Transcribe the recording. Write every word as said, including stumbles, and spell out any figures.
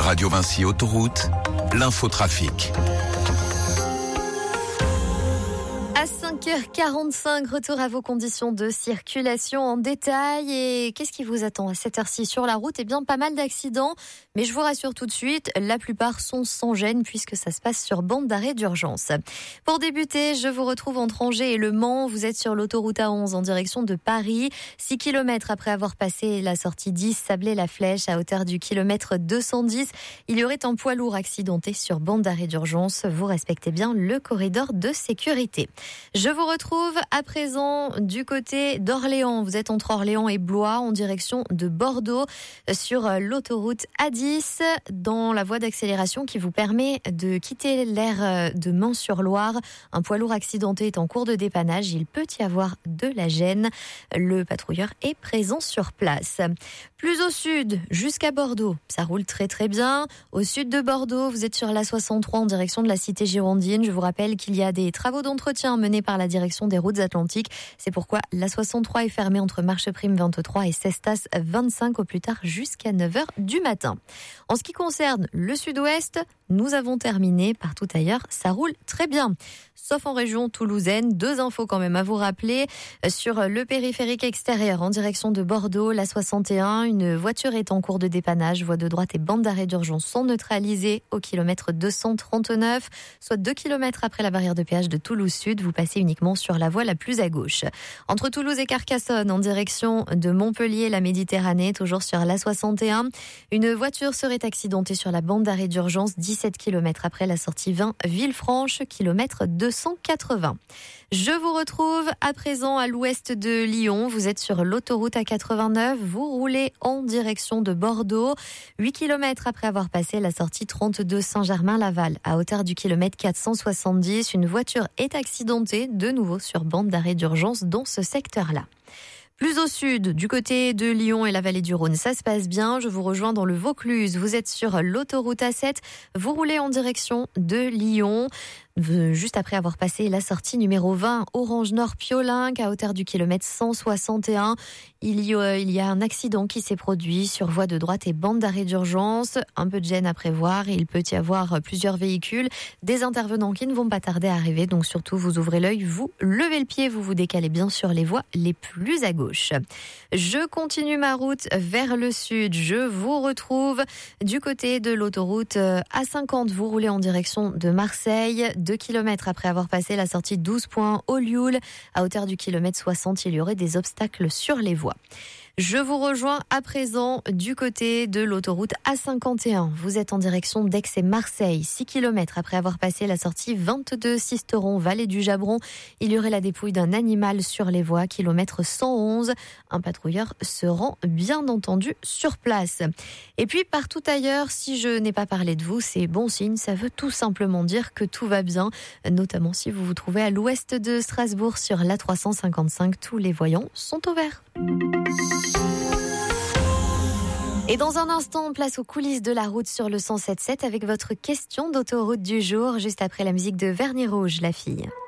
Radio Vinci Autoroute, l'infotrafic. À cinq heures quarante-cinq, retour à vos conditions de circulation en détail. Et qu'est-ce qui vous attend à cette heure-ci sur la route? Eh bien, pas mal d'accidents. Mais je vous rassure tout de suite, la plupart sont sans gêne puisque ça se passe sur bande d'arrêt d'urgence. Pour débuter, je vous retrouve entre Angers et Le Mans. Vous êtes sur l'autoroute A onze en direction de Paris. six kilomètres après avoir passé la sortie dix, Sablé-la-Flèche à hauteur du kilomètre deux cent dix. Il y aurait un poids lourd accidenté sur bande d'arrêt d'urgence. Vous respectez bien le corridor de sécurité. Je vous retrouve à présent du côté d'Orléans. Vous êtes entre Orléans et Blois en direction de Bordeaux sur l'autoroute A dix dans la voie d'accélération qui vous permet de quitter l'aire de Mans-sur-Loire. Un poids lourd accidenté est en cours de dépannage. Il peut y avoir de la gêne. Le patrouilleur est présent sur place. Plus au sud, jusqu'à Bordeaux, ça roule très très bien. Au sud de Bordeaux, vous êtes sur l'A soixante-trois en direction de la cité girondine. Je vous rappelle qu'il y a des travaux d'entretien menés par la direction des routes atlantiques. C'est pourquoi l'A soixante-trois est fermée entre Marcheprime vingt-trois et Cestas vingt-cinq au plus tard jusqu'à neuf heures du matin. En ce qui concerne le sud-ouest, nous avons terminé. Partout ailleurs, ça roule très bien. Sauf en région toulousaine. Deux infos quand même à vous rappeler. Sur le périphérique extérieur en direction de Bordeaux, l'A soixante et un, une voiture est en cours de dépannage. Voie de droite et bande d'arrêt d'urgence sont neutralisées au kilomètre deux cent trente-neuf, soit deux kilomètres après la barrière de péage de Toulouse Sud. Vous passez uniquement sur la voie la plus à gauche. Entre Toulouse et Carcassonne, en direction de Montpellier, la Méditerranée, toujours sur l'A soixante et un, une voiture serait accidentée sur la bande d'arrêt d'urgence dix-sept kilomètres après la sortie vingt, Villefranche, kilomètre deux cent quatre-vingts. Je vous retrouve à présent à l'ouest de Lyon. Vous êtes sur l'autoroute A quatre-vingt-neuf. Vous roulez en direction de Bordeaux. huit kilomètres après avoir passé la sortie trente-deux Saint-Germain-Laval. À hauteur du kilomètre quatre cent soixante-dix, une voiture est accidentée de nouveau sur bande d'arrêt d'urgence dans ce secteur-là. Plus au sud, du côté de Lyon et la vallée du Rhône, ça se passe bien. Je vous rejoins dans le Vaucluse. Vous êtes sur l'autoroute A sept. Vous roulez en direction de Lyon. Juste après avoir passé la sortie numéro vingt, Orange Nord Piolinc, à hauteur du kilomètre cent soixante et un. Il y a, il y a un accident qui s'est produit sur voie de droite et bande d'arrêt d'urgence. Un peu de gêne à prévoir et il peut y avoir plusieurs véhicules. Des intervenants qui ne vont pas tarder à arriver. Donc surtout, vous ouvrez l'œil, vous levez le pied, vous vous décalez bien sur les voies les plus à gauche. Je continue ma route vers le sud. Je vous retrouve du côté de l'autoroute A cinquante. Vous roulez en direction de Marseille. deux kilomètres après avoir passé la sortie douze points au Lioul. À hauteur du kilomètre soixante, il y aurait des obstacles sur les voies. Je vous rejoins à présent du côté de l'autoroute A cinquante et un. Vous êtes en direction d'Aix et Marseille. six kilomètres après avoir passé la sortie vingt-deux Sisteron, vallée du Jabron. Il y aurait la dépouille d'un animal sur les voies, kilomètre cent onze. Un patrouilleur se rend bien entendu sur place. Et puis partout ailleurs, si je n'ai pas parlé de vous, c'est bon signe. Ça veut tout simplement dire que tout va bien, notamment si vous vous trouvez à l'ouest de Strasbourg sur l'A trois cent cinquante-cinq. Tous les voyants sont au vert. Et dans un instant, place aux coulisses de la route sur le cent sept sept avec votre question d'autoroute du jour, juste après la musique de Vernis Rouge, la fille.